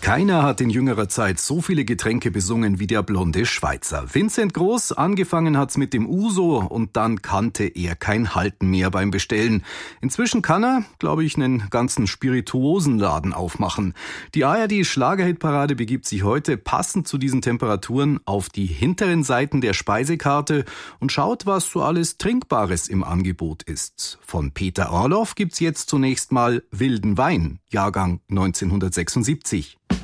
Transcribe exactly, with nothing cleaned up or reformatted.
Keiner hat in jüngerer Zeit so viele Getränke besungen wie der blonde Schweizer. Vincent Groß, angefangen hat's mit dem Uso und dann kannte er kein Halten mehr beim Bestellen. Inzwischen kann er, glaube ich, einen ganzen Spirituosenladen aufmachen. Die A R D-Schlagerhitparade begibt sich heute passend zu diesen Temperaturen auf die hinteren Seiten der Speisekarte und schaut, was so alles Trinkbares im Angebot ist. Von Peter Orloff gibt's jetzt zunächst mal wilden Wein, Jahrgang neunzehnhundertsechsundsiebzig.